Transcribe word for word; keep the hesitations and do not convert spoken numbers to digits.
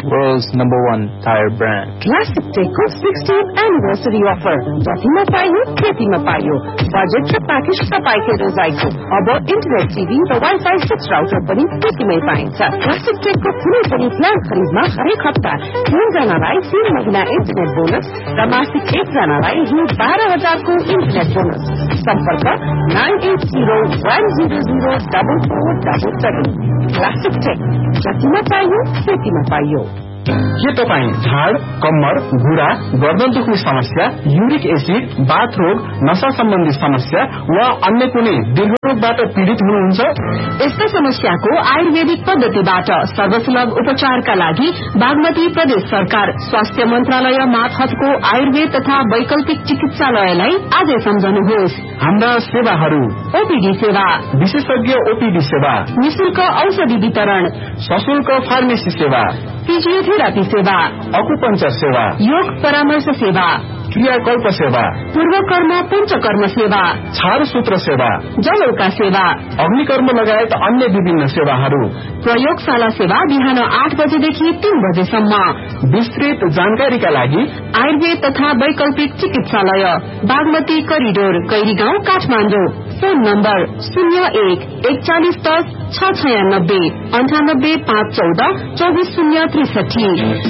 world's number one tire brand. Classic Tech sixtieth anniversary offer. जतिमा पाइयो त्यतिमा पाइयो. बजेट र प्याकेज तपाईकै रजाइको. अब इन्टरनेट टिभी र वाइफाई सिक्स राउटर पनि त्यतिमै पाइन्छ. Classic Tech को कुनै पनि प्लान खरिदमा हरेक हप्ता तीन जनालाई तीन महिना इन्टरनेट बोनस र मासिक एक जनालाई रु बाह्र हजार को इन्टरनेट बोनस. सम्पर्क nine at zero one zero zero double four double seven. Classic Tech. जतिमा पाइयो त्यतिमा पाइयो. के तपाईँ झाड, कम्मर, घुँडा, गर्दन दुख्ने समस्या, युरिक एसिड, बाथ रोग, नशा सम्बन्धी समस्या वा अन्य कुनै दीर्घरोगबाट पीड़ित हुनुहुन्छ? यस्ता समस्याको आयुर्वेदिक पद्धतिबाट सर्वसुलभ उपचारका लागि बागमती प्रदेश सरकार स्वास्थ्य मन्त्रालय मातहतको आयुर्वेद तथा वैकल्पिक चिकित्सालयलाई आजै सम्झनुहोस्. हाम्रा सेवाहरू: ओपीडी सेवा, विशेषज्ञ ओपीडी सेवा, निशुल्क औषधि वितरण, सशुल्क फार्मेसी सेवा, फिजियोथेरापी सेवा, अकुपंचर सेवा, योग परामर्श सेवा, क्रियाकल्प सेवा, पूर्वकर्म पञ्चकर्म सेवा, छार सूत्र सेवा, जलौका सेवा, अग्निकर्म लगायत अन्य विभिन्न सेवाहरू. प्रयोगशाला सेवा बिहान आठ बजेदेखि तीन बजेसम्म. विस्तृत जानकारीका लागि आयुर्वेद तथा वैकल्पिक चिकित्सालय, Bagmati corridor, कैरीगाउँ, Kathmandu. Phone number शून्य एक एकचालिस दस छ छयानब्बे अन्ठानब्बे पाँच चौध चौबिस शून्य त्रिसठी.